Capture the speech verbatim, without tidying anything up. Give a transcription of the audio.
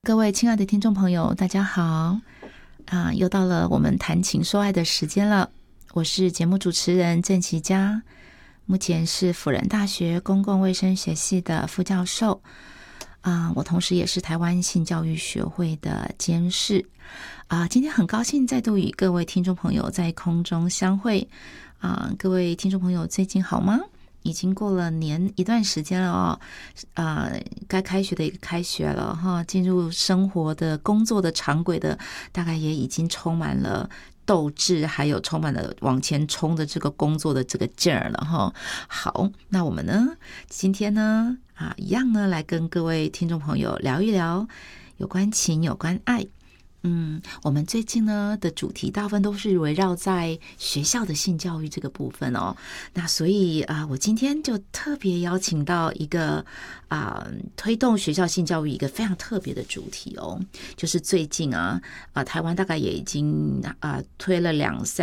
各位亲爱的听众朋友，大家好啊！又到了我们谈情说爱的时间了。我是节目主持人郑琪佳，目前是辅仁大学公共卫生学系的副教授啊，我同时也是台湾性教育学会的监事啊。今天很高兴再度与各位听众朋友在空中相会啊！各位听众朋友最近好吗？已经过了年一段时间了哦，呃，该开学的也开学了哈，进入生活的工作的常轨的，大概也已经充满了斗志，还有充满了往前冲的这个工作的这个劲儿了哈。好，那我们呢，今天呢，啊，一样呢，来跟各位听众朋友聊一聊有关情，有关爱。嗯，我们最近呢的主题大部分都是围绕在学校的性教育这个部分哦。那所以啊、呃，我今天就特别邀请到一个啊、呃，推动学校性教育一个非常特别的主题哦，就是最近啊啊、呃，台湾大概也已经啊、呃、推了两三